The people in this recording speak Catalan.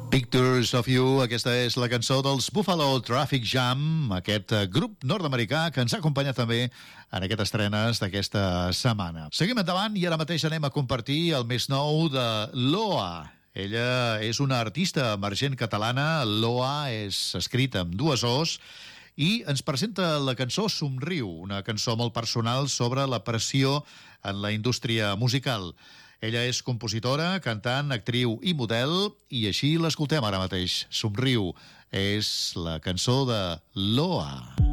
Pictures of You, aquesta és la cançó dels Buffalo Traffic Jam, aquest grup nord-americà que ens ha acompanyat també en aquestes estrenes d'aquesta setmana. Seguim endavant i ara mateix anem a compartir el més nou de Loa. Ella és una artista emergent catalana. Loa és escrita amb dues O's i ens presenta la cançó Somriu, una cançó molt personal sobre la pressió en la indústria musical. Ella és compositora, cantant, actriu i model, i així l'escoltem ara mateix. Somriu és la cançó de Loa.